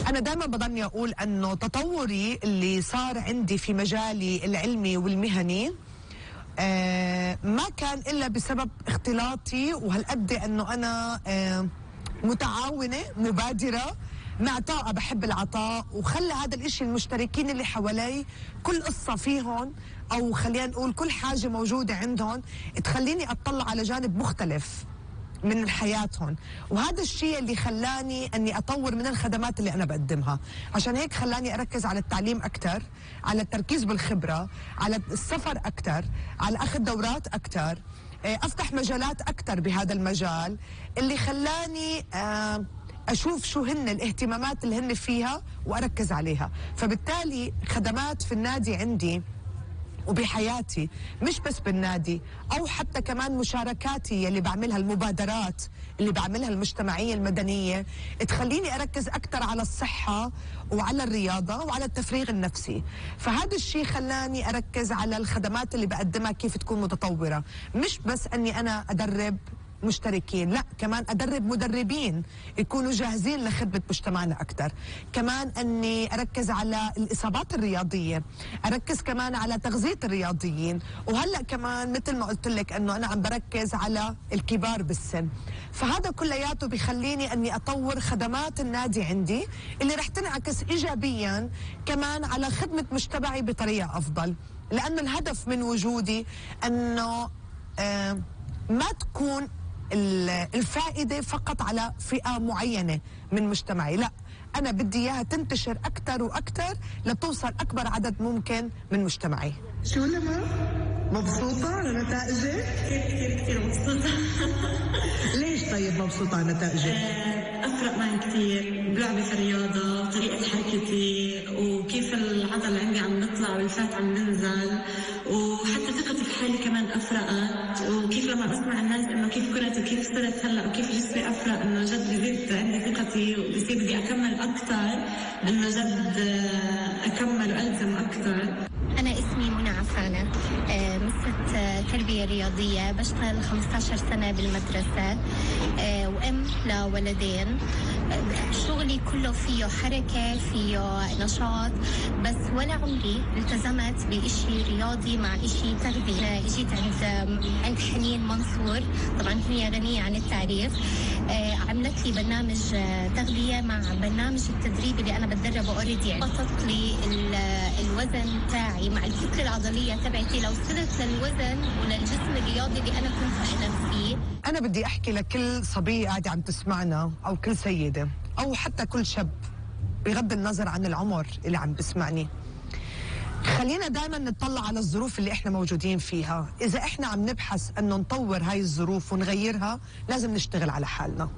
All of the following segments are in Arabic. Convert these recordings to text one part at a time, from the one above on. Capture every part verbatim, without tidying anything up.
أنا دائما بضلني أقول أنه تطوري اللي صار عندي في مجالي العلمي والمهني آه ما كان إلا بسبب اختلاطي وهالقد أنه أنا آه متعاونة مبادرة معطاءة، بحب العطاء، وخلى هذا الاشي المشتركين اللي حوالي كل قصة فيهم أو خلينا نقول كل حاجة موجودة عندهم تخليني أطلع على جانب مختلف من حياتهم، وهذا الشيء اللي خلاني أني أطور من الخدمات اللي أنا بقدمها. عشان هيك خلاني أركز على التعليم أكتر، على التركيز بالخبرة، على السفر أكتر، على أخذ دورات أكتر، أفتح مجالات أكتر بهذا المجال اللي خلاني آه أشوف شو هن الاهتمامات اللي هن فيها وأركز عليها. فبالتالي خدمات في النادي عندي وبحياتي، مش بس بالنادي، أو حتى كمان مشاركاتي اللي بعملها، المبادرات اللي بعملها المجتمعية المدنية، تخليني أركز أكتر على الصحة وعلى الرياضة وعلى التفريغ النفسي. فهذا الشيء خلاني أركز على الخدمات اللي بقدمها كيف تكون متطورة، مش بس أني أنا أدرب مشتركين، لا كمان أدرب مدربين يكونوا جاهزين لخدمة مجتمعنا أكتر. كمان أني أركز على الإصابات الرياضية، أركز كمان على تغذية الرياضيين، وهلأ كمان مثل ما قلت لك أنه أنا عم بركز على الكبار بالسن. فهذا كلياته بيخليني أني أطور خدمات النادي عندي اللي رح تنعكس إيجابيا كمان على خدمة مجتمعي بطريقة أفضل، لأنه الهدف من وجودي أنه آه ما تكون الفائدة فقط على فئة معينة من مجتمعي، لا أنا بدي إياها تنتشر أكتر وأكتر لتوصل أكبر عدد ممكن من مجتمعي. شو لما؟ مبسوطة على نتائجك؟ كثير كثير كثير مبسوطة. ليش طيب مبسوطة على نتائجك؟ أفرق معي كثير بلعبي في الرياضة، طريقة حركتي، وكيف العضل عندي عم نطلع والفات عم ننزل، وحتى ثقتي في حالي كمان أفرقت، وكيف لما بسمع الناس إنه كيف كنت وكيف صرت هلا وكيف جسمي أفرق، إنه جد بزيد عندي ثقتي وبصير بدي أكمل أكثر، إنه جد أكمل وألزم أكثر. أنا اسمي منى عفانة، مست تربية رياضية، بشتغل خمسة عشر سنة بالمدرسة وأم لولدين. شغلي كله فيه حركة، فيه نشاط، بس ولا عمري التزمت بإشي رياضي مع إشي تغذية. اجيت عند عند حنين منصور، طبعا هي غنية عن التعريف، عملت لي برنامج تغذية مع برنامج التدريب اللي أنا بتدربه اوريدي. بسطت لي الوزن تاعي مع الكتلة العضلية تبعتي، لو وصلت للوزن وللجسم الرياضي اللي أنا كنت أحلم فيه. أنا بدي أحكي لكل صبية قاعدة عم تسمعنا، أو كل سيدة، أو حتى كل شاب بغض النظر عن العمر اللي عم بسمعني، خلينا دائما نطلع على الظروف اللي احنا موجودين فيها. إذا احنا عم نبحث أنه نطور هاي الظروف ونغيرها، لازم نشتغل على حالنا.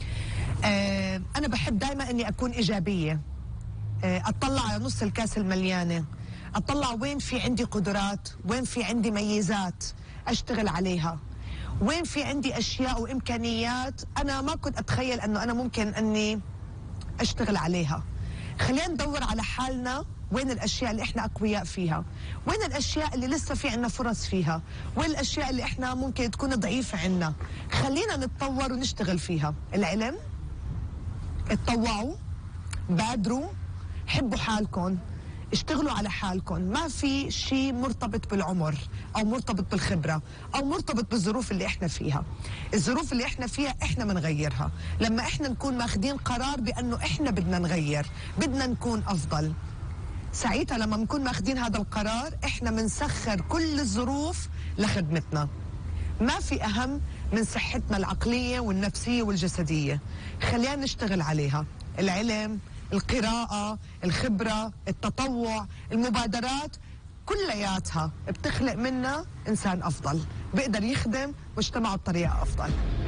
آه أنا بحب دائما أني أكون إيجابية، آه أطلع على نص الكاس المليانة، أطلع وين في عندي قدرات، وين في عندي ميزات أشتغل عليها، وين في عندي أشياء وإمكانيات أنا ما كنت أتخيل أنه أنا ممكن أني أشتغل عليها. خلينا ندور على حالنا، وين الأشياء اللي إحنا أقوياء فيها، وين الأشياء اللي لسه في عنا فرص فيها، وين الأشياء اللي إحنا ممكن تكون ضعيفة عنا. خلينا نتطور ونشتغل فيها. العلم، اتطوعوا، بادروا، حبوا حالكم، اشتغلوا على حالكم. ما في شيء مرتبط بالعمر او مرتبط بالخبرة او مرتبط بالظروف اللي احنا فيها. الظروف اللي احنا فيها احنا منغيرها لما احنا نكون ماخدين قرار بانه احنا بدنا نغير، بدنا نكون افضل. ساعتها لما نكون ماخدين هذا القرار احنا منسخر كل الظروف لخدمتنا. ما في اهم من صحتنا العقلية والنفسية والجسدية، خلينا نشتغل عليها. العلم، القراءة، الخبرة، التطوع، المبادرات، كلياتها بتخلق منا إنسان أفضل بيقدر يخدم مجتمعه بطريقة أفضل.